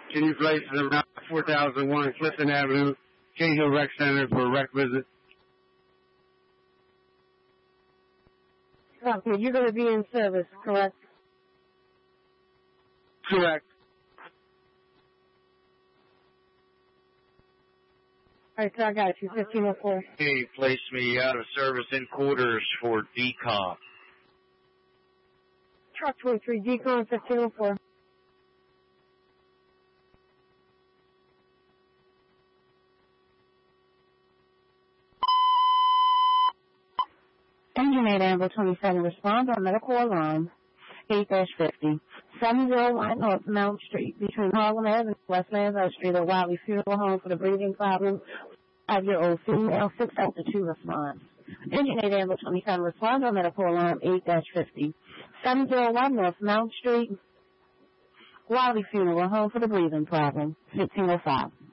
Can you place it around 4001 Clifton Avenue, King Hill Rec Center for a rec visit? Okay, you're going to be in service, correct? Correct. All right, so I got you, 1504. Hey, place me out of service in quarters for decom. Truck 23, decon 1504. Engine 8 Amber 27 responds on medical alarm 8-50. 701 North Mount Street between Harlem Ave and West Manville Street at Wiley Funeral Home for the breathing problem of your old female 6 after 2 response. Engine 8 Amber 27 responds on medical alarm 8-50. 701 North Mount Street, Wiley Funeral Home for the breathing problem 1505.